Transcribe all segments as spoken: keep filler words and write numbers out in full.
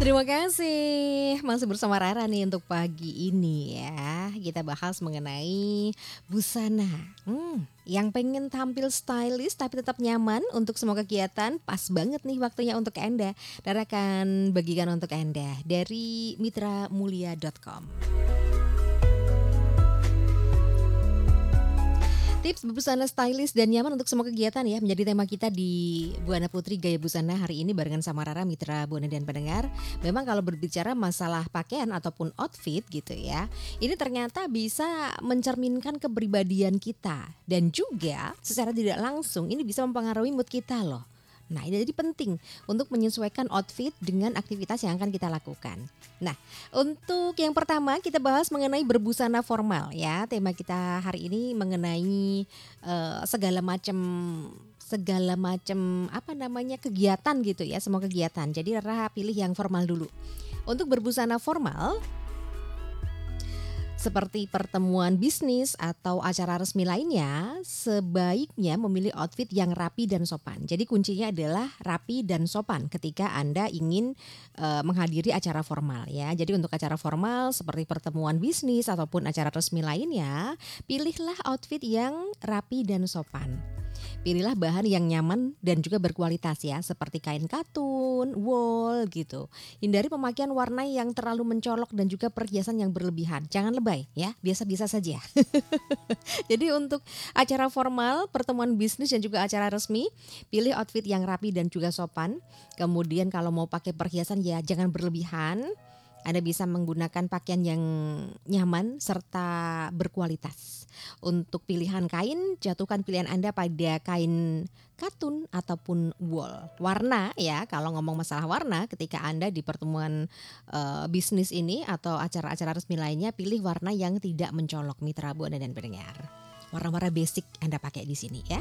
Terima kasih. Masih bersama Rara nih untuk pagi ini ya. Kita bahas mengenai busana. Hmm, yang pengen tampil stylish tapi tetap nyaman untuk semua kegiatan, pas banget nih waktunya untuk Anda. Rara akan bagikan untuk Anda dari mitra mulia dot com. Tips berbusana stylish dan nyaman untuk semua kegiatan ya, menjadi tema kita di Buana Putri Gaya Busana hari ini barengan sama Rara, mitra Buana dan pendengar. Memang kalau berbicara masalah pakaian ataupun outfit gitu ya, ini ternyata bisa mencerminkan kepribadian kita dan juga secara tidak langsung ini bisa mempengaruhi mood kita loh. Nah, ini jadi penting untuk menyesuaikan outfit dengan aktivitas yang akan kita lakukan. Nah, untuk yang pertama kita bahas mengenai berbusana formal ya. Tema kita hari ini mengenai eh, segala macam segala macam apa namanya kegiatan gitu ya, semua kegiatan. Jadi Rara pilih yang formal dulu. Untuk berbusana formal seperti pertemuan bisnis atau acara resmi lainnya, sebaiknya memilih outfit yang rapi dan sopan. Jadi kuncinya adalah rapi dan sopan ketika Anda ingin uh, menghadiri acara formal ya. Jadi untuk acara formal seperti pertemuan bisnis ataupun acara resmi lainnya, pilihlah outfit yang rapi dan sopan. Pilihlah bahan yang nyaman dan juga berkualitas ya, seperti kain katun, wool gitu. Hindari pemakaian warna yang terlalu mencolok dan juga perhiasan yang berlebihan. Jangan lebay ya, biasa-biasa saja. Jadi untuk acara formal, pertemuan bisnis dan juga acara resmi, pilih outfit yang rapi dan juga sopan. Kemudian kalau mau pakai perhiasan ya jangan berlebihan. Anda bisa menggunakan pakaian yang nyaman serta berkualitas. Untuk pilihan kain, jatuhkan pilihan Anda pada kain katun ataupun wool. Warna ya, kalau ngomong masalah warna ketika Anda di pertemuan uh, bisnis ini atau acara-acara resmi lainnya, pilih warna yang tidak mencolok, mitra Buana dan pendengar. Warna-warna basic Anda pakai di sini ya.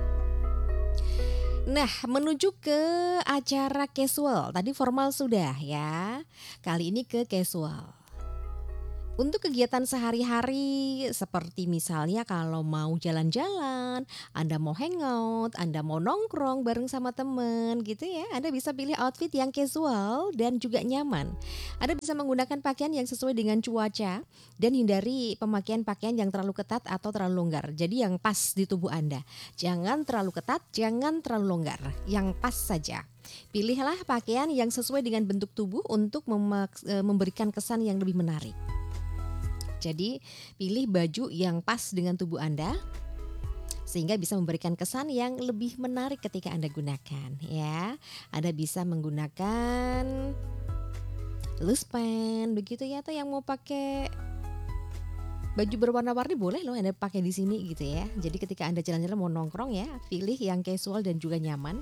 Nah, menuju ke acara casual. Tadi formal sudah ya. Kali ini ke casual. Untuk kegiatan sehari-hari seperti misalnya kalau mau jalan-jalan, Anda mau hangout, Anda mau nongkrong bareng sama teman gitu ya, Anda bisa pilih outfit yang casual dan juga nyaman. Anda bisa menggunakan pakaian yang sesuai dengan cuaca dan hindari pemakaian pakaian yang terlalu ketat atau terlalu longgar. Jadi yang pas di tubuh Anda. Jangan terlalu ketat, jangan terlalu longgar, yang pas saja. Pilihlah pakaian yang sesuai dengan bentuk tubuh untuk memak- memberikan kesan yang lebih menarik. Jadi pilih baju yang pas dengan tubuh Anda sehingga bisa memberikan kesan yang lebih menarik ketika Anda gunakan ya. Anda bisa menggunakan loose pant begitu ya, atau yang mau pakai baju berwarna-warni boleh loh Anda pakai di sini gitu ya. Jadi ketika Anda jalan-jalan mau nongkrong ya, pilih yang casual dan juga nyaman.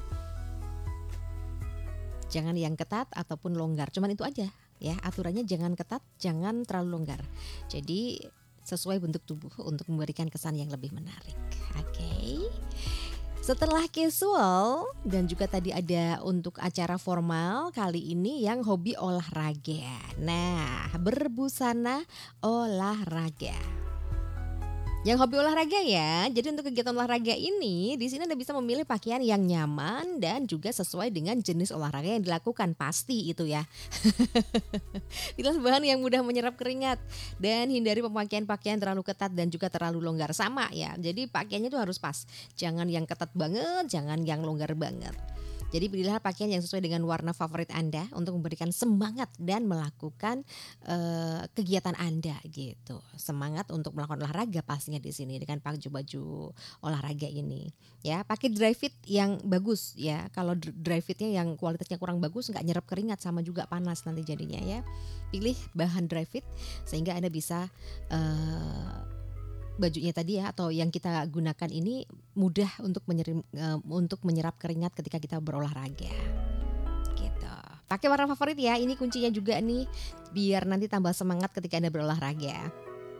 Jangan yang ketat ataupun longgar, cuman itu aja. Ya, aturannya jangan ketat, jangan terlalu longgar. Jadi sesuai bentuk tubuh untuk memberikan kesan yang lebih menarik. Oke. Okay. Setelah casual dan juga tadi ada untuk acara formal, kali ini yang hobi olahraga. Nah, berbusana olahraga. Yang hobi olahraga ya. Jadi untuk kegiatan olahraga ini, di sini Anda bisa memilih pakaian yang nyaman dan juga sesuai dengan jenis olahraga yang dilakukan. Pasti itu ya. Pilih bahan yang mudah menyerap keringat dan hindari pemakaian pakaian terlalu ketat dan juga terlalu longgar, sama ya. Jadi pakaiannya itu harus pas. Jangan yang ketat banget, jangan yang longgar banget. Jadi pilihlah pakaian yang sesuai dengan warna favorit Anda untuk memberikan semangat dan melakukan uh, kegiatan Anda gitu. Semangat untuk melakukan olahraga pastinya di sini dengan baju-baju olahraga ini. Ya, pakai dry fit yang bagus ya. Kalau dry fitnya yang kualitasnya kurang bagus, nggak nyerap keringat, sama juga panas nanti jadinya ya. Pilih bahan dry fit sehingga Anda bisa uh, bajunya tadi ya, atau yang kita gunakan ini mudah untuk menyerap, uh, untuk menyerap keringat ketika kita berolahraga. Gitu. Pakai warna favorit ya, ini kuncinya juga nih biar nanti tambah semangat ketika Anda berolahraga.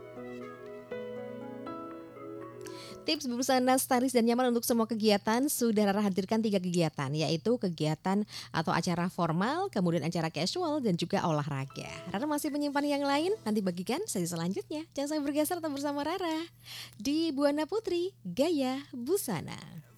Tips berbusana stylish dan nyaman untuk semua kegiatan sudah Rara hadirkan tiga kegiatan, yaitu kegiatan atau acara formal, kemudian acara casual dan juga olahraga. Rara masih menyimpan yang lain, nanti bagikan sesi selanjutnya. Jangan sampai bergeser, tetap bersama Rara di Buana Putri Gaya Busana.